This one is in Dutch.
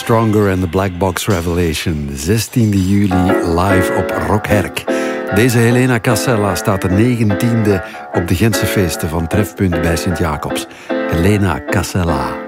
Stronger and the Black Box Revelation. 16 juli live op Rockherk. Deze Helena Casella staat de 19e op de Gentse feesten van Trefpunt bij Sint-Jacobs. Helena Casella.